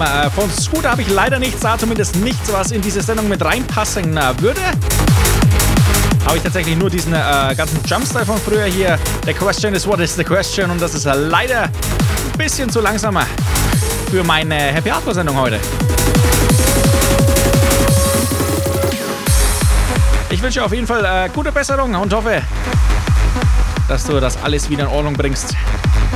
haben. Von Scooter habe ich leider nichts da, zumindest nichts, was in diese Sendung mit reinpassen würde. Habe ich tatsächlich nur diesen ganzen Jumpstyle von früher hier. The question is what is the question? Und das ist leider ein bisschen zu langsamer für meine Happy Hardcore Sendung heute. Ich wünsche auf jeden Fall gute Besserung und hoffe, dass du das alles wieder in Ordnung bringst.